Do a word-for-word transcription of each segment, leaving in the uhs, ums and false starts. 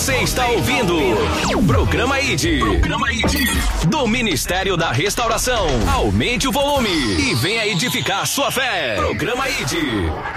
Você está ouvindo Programa I D, Programa I D do Ministério da Restauração. Aumente o volume e venha edificar sua fé. Programa I D.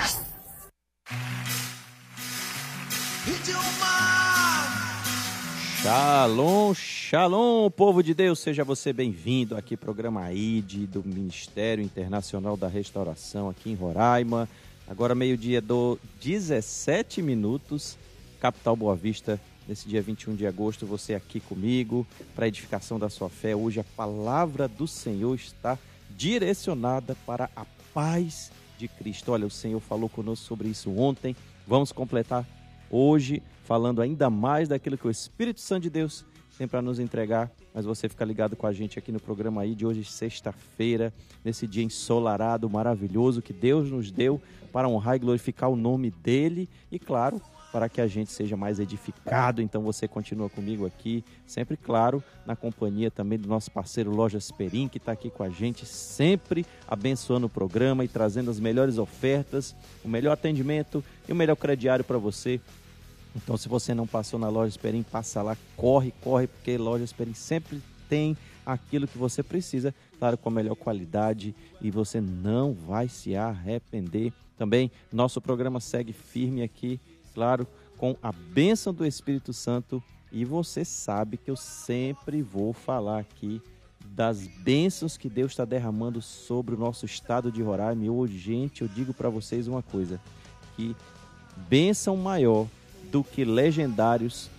Shalom, shalom, povo de Deus, seja você bem-vindo aqui, Programa I D do Ministério Internacional da Restauração aqui em Roraima. Agora meio-dia do dezessete minutos, capital Boa Vista, nesse dia vinte e um de agosto, você aqui comigo para a edificação da sua fé. Hoje a palavra do Senhor está direcionada para a paz de Cristo. Olha, o Senhor falou conosco sobre isso ontem, vamos completar hoje, falando ainda mais daquilo que o Espírito Santo de Deus tem para nos entregar, mas você fica ligado com a gente aqui no programa I D de hoje, sexta-feira, nesse dia ensolarado, maravilhoso, que Deus nos deu para honrar e glorificar o nome dEle e, claro, para que a gente seja mais edificado. Então você continua comigo aqui, sempre, claro, na companhia também do nosso parceiro Lojas Perim, que está aqui com a gente, sempre abençoando o programa e trazendo as melhores ofertas, o melhor atendimento e o melhor crediário para você. Então, se você não passou na Lojas Perim, passa lá, corre, corre, porque Lojas Perim sempre tem aquilo que você precisa, claro, com a melhor qualidade, e você não vai se arrepender. Também, nosso programa segue firme aqui, claro, com a bênção do Espírito Santo, e você sabe que eu sempre vou falar aqui das bênçãos que Deus está derramando sobre o nosso estado de Roraima. E hoje, gente, eu digo para vocês uma coisa, que bênção maior do que legendários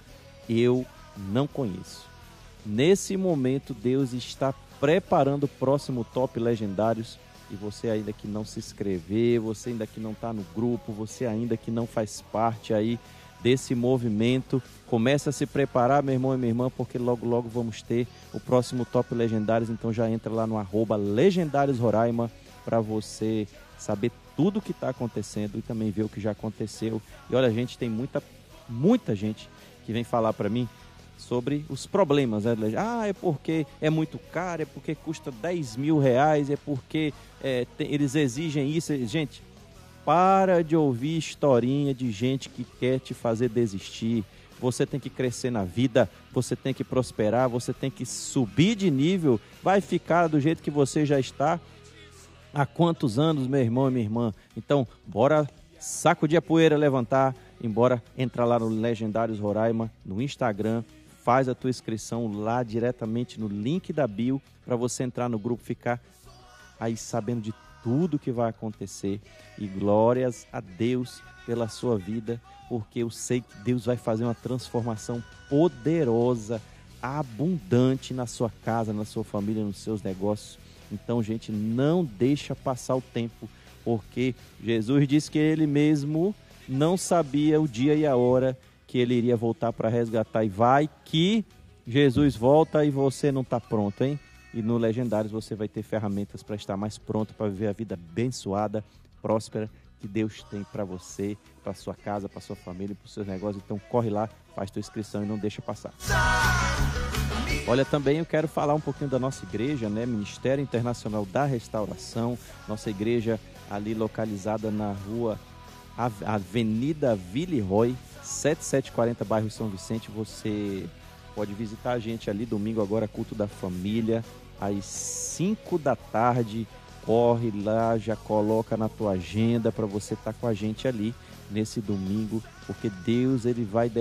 eu não conheço. Nesse momento, Deus está preparando o próximo Top Legendários, e você ainda que não se inscreveu, você ainda que não está no grupo, você ainda que não faz parte aí desse movimento, começa a se preparar, meu irmão e minha irmã, porque logo logo vamos ter o próximo Top Legendários. Então já entra lá no arroba Legendários Roraima para você saber tudo o que está acontecendo e também ver o que já aconteceu. E olha, gente, tem muita, muita gente que vem falar para mim sobre os problemas, né? Ah, é porque é muito caro, é porque custa dez mil reais, é porque é, tem, eles exigem isso. Gente, para de ouvir historinha de gente que quer te fazer desistir. Você tem que crescer na vida, você tem que prosperar, você tem que subir de nível. Vai ficar do jeito que você já está há quantos anos, meu irmão e minha irmã? Então, bora sacudir a poeira, levantar, embora entrar lá no Legendários Roraima, no Instagram, faz a tua inscrição lá diretamente no link da bio, para você entrar no grupo, ficar aí sabendo de tudo que vai acontecer. E glórias a Deus pela sua vida, porque eu sei que Deus vai fazer uma transformação poderosa, abundante na sua casa, na sua família, nos seus negócios. Então, gente, não deixa passar o tempo, porque Jesus disse que ele mesmo não sabia o dia e a hora que ele iria voltar para resgatar. E vai que Jesus volta e você não está pronto, hein? E no Legendários você vai ter ferramentas para estar mais pronto, para viver a vida abençoada, próspera, que Deus tem para você, para sua casa, para sua família, para os seus negócios. Então corre lá, faz tua inscrição e não deixa passar. Olha, também eu quero falar um pouquinho da nossa igreja, né? Ministério Internacional da Restauração, nossa igreja ali localizada na rua Avenida Villeroy, setenta e sete quarenta, bairro São Vicente. Você pode visitar a gente ali domingo agora, culto da família, às cinco da tarde. Corre lá, já coloca na tua agenda para você estar com a gente ali nesse domingo, porque Deus ele vai